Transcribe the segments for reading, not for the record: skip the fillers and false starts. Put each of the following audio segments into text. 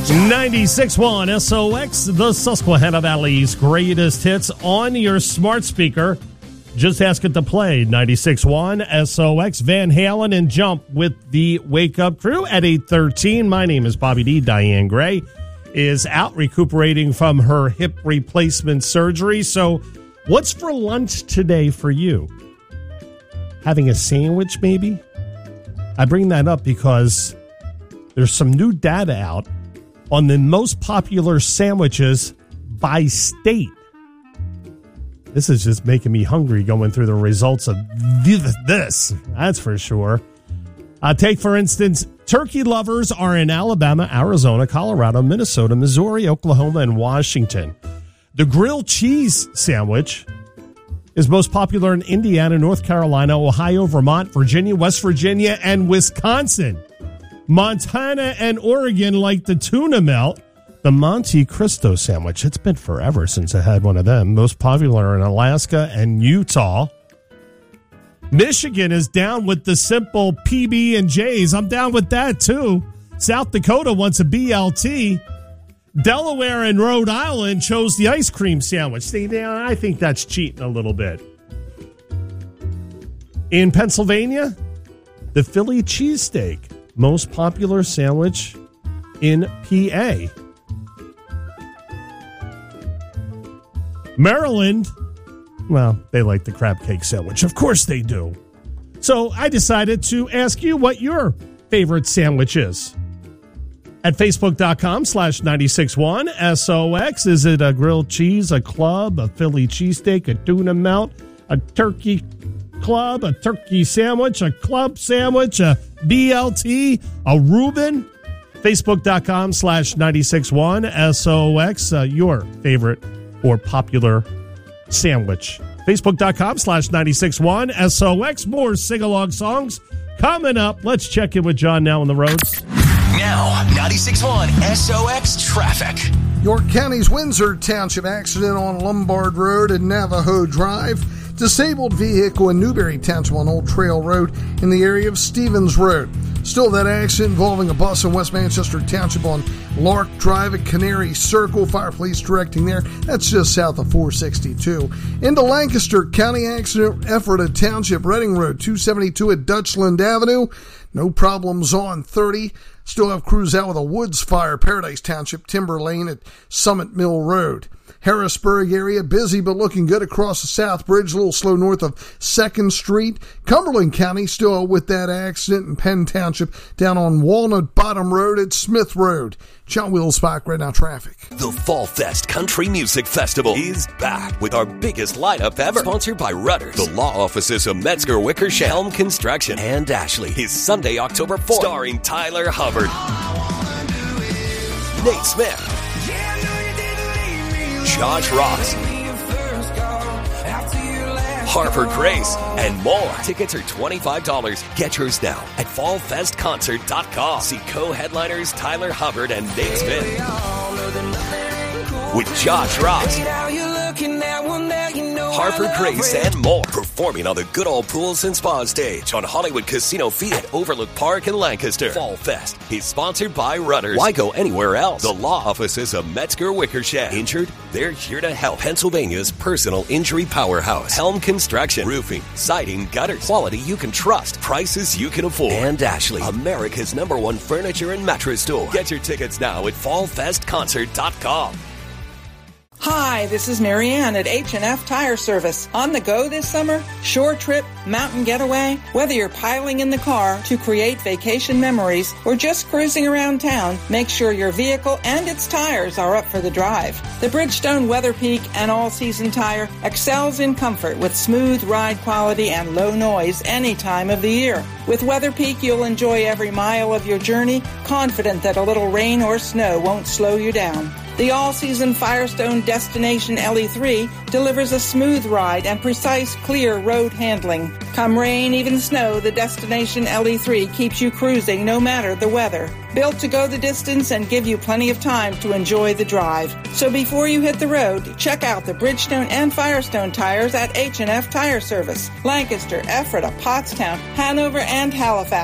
96.1 SOX, the Susquehanna Valley's greatest hits on your smart speaker. Just ask it to play 96.1 SOX. Van Halen and Jump with the Wake Up Crew at 8:13. My name is Bobby D. Diane Gray is out recuperating from her hip replacement surgery. So what's for lunch today for you? Having a sandwich, maybe? I bring that up because there's some new data out on the most popular sandwiches by state. This is just making me hungry going through the results of this. That's for sure. Take, for instance, turkey lovers are in Alabama, Arizona, Colorado, Minnesota, Missouri, Oklahoma, and Washington. The grilled cheese sandwich is most popular in Indiana, North Carolina, Ohio, Vermont, Virginia, West Virginia, and Wisconsin. Montana and Oregon like the tuna melt. The Monte Cristo sandwich, it's been forever since I had one of them. Most popular in Alaska and Utah. Michigan is down with the simple PB&Js. I'm down with that, too. South Dakota wants a BLT. Delaware and Rhode Island chose the ice cream sandwich. See, I think that's cheating a little bit. In Pennsylvania, the Philly cheesesteak, most popular sandwich in PA. Maryland, well, they like the crab cake sandwich. Of course they do. So I decided to ask you what your favorite sandwich is. At Facebook.com/961 SOX. Is it a grilled cheese, a club, a Philly cheesesteak, a tuna melt, a turkey club, a turkey sandwich, a club sandwich, a BLT, a Reuben? Facebook.com/961 SOX. Your favorite or popular sandwich. Facebook.com/961 SOX. More sing-along songs coming up. Let's check in with John now on the roads. Now, 96.1 SOX traffic. York County's Windsor Township accident on Lombard Road and Navajo Drive. Disabled vehicle in Newberry Township on Old Trail Road in the area of Stevens Road. Still that accident involving a bus in West Manchester Township on Lark Drive at Canary Circle. Fire police directing there. That's just south of 462. Into Lancaster County accident, Ephrata Township, Reading Road, 272 at Dutchland Avenue. No problems on 30. Still have crews out with a woods fire, Paradise Township, Timber Lane at Summit Mill Road. Harrisburg area, busy but looking good across the South Bridge, a little slow north of 2nd Street. Cumberland County still with that accident in Penn Township down on Walnut Bottom Road at Smith Road. John Wheelsbach, right now traffic. The Fall Fest Country Music Festival is back with our biggest lineup ever. Sponsored by Rudders, the law offices of Metzger, Wickersham, Helm Construction, and Ashley. Is Sunday, October 4th, starring Tyler Hubbard, Nate Smith, Josh Ross, Harper Grace, and more. Tickets are $25. Get yours now at fallfestconcert.com. See co-headliners Tyler Hubbard and Nate Smith with Josh Ross, Harper Grace, and more. Performing on the Good Old Pools and Spa stage on Hollywood Casino Field at Overlook Park in Lancaster. Fall Fest is sponsored by Rudders. Why go anywhere else? The law offices of Metzger, Wickersham. Injured? They're here to help. Pennsylvania's personal injury powerhouse. Helm Construction. Roofing, siding, gutters. Quality you can trust. Prices you can afford. And Ashley, America's #1 furniture and mattress store. Get your tickets now at fallfestconcert.com. Hi, this is Marianne at H&F Tire Service. On the go this summer? Short trip, mountain getaway? Whether you're piling in the car to create vacation memories or just cruising around town, make sure your vehicle and its tires are up for the drive. The Bridgestone WeatherPeak and all-season tire excels in comfort with smooth ride quality and low noise any time of the year. With WeatherPeak, you'll enjoy every mile of your journey, confident that a little rain or snow won't slow you down. The all-season Firestone Destination LE3 delivers a smooth ride and precise, clear road handling. Come rain, even snow, the Destination LE3 keeps you cruising no matter the weather. Built to go the distance and give you plenty of time to enjoy the drive. So before you hit the road, check out the Bridgestone and Firestone tires at H&F Tire Service. Lancaster, Ephrata, Pottstown, Hanover, and Halifax.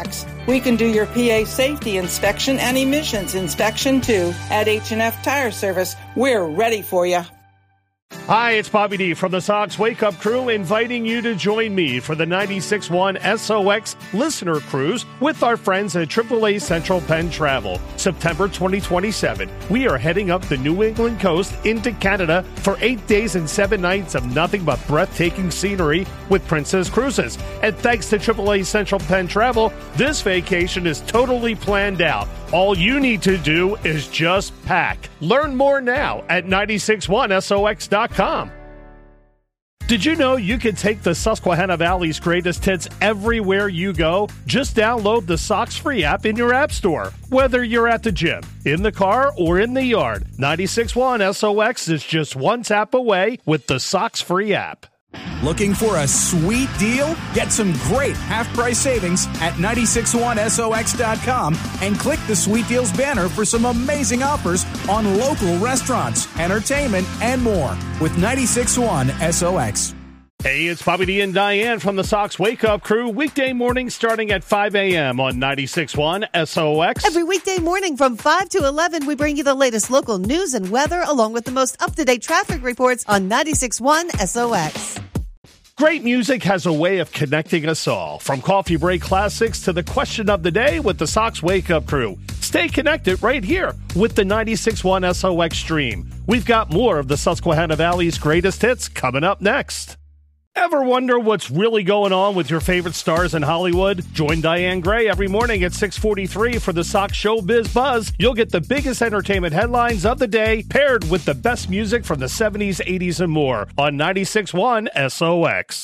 We can do your PA safety inspection and emissions inspection too. At H&F Tire Service, we're ready for you. Hi, it's Bobby D from the Sox Wake Up Crew, inviting you to join me for the 96.1 SOX Listener Cruise with our friends at AAA Central Penn Travel. September 2027, we are heading up the New England coast into Canada for 8 days and 7 nights of nothing but breathtaking scenery with Princess Cruises. And thanks to AAA Central Penn Travel, this vacation is totally planned out. All you need to do is just pack. Learn more now at 961sox.com. Did you know you can take the Susquehanna Valley's greatest hits everywhere you go? Just download the Sox Free app in your app store. Whether you're at the gym, in the car, or in the yard, 96.1 SOX is just one tap away with the Sox Free app. Looking for a sweet deal? Get some great half-price savings at 961sox.com and click the Sweet Deals banner for some amazing offers on local restaurants, entertainment, and more with 96.1 SOX. Hey, it's Bobby D and Diane from the Sox Wake Up Crew. Weekday morning starting at 5 a.m. on 96.1 SOX. Every weekday morning from 5 to 11, we bring you the latest local news and weather along with the most up-to-date traffic reports on 96.1 SOX. Great music has a way of connecting us all. From coffee break classics to the question of the day with the Sox Wake Up Crew. Stay connected right here with the 96.1 SOX stream. We've got more of the Susquehanna Valley's greatest hits coming up next. Ever wonder what's really going on with your favorite stars in Hollywood? Join Diane Gray every morning at 6:43 for the Sox Showbiz Buzz. You'll get the biggest entertainment headlines of the day paired with the best music from the 70s, 80s, and more on 96.1 SOX.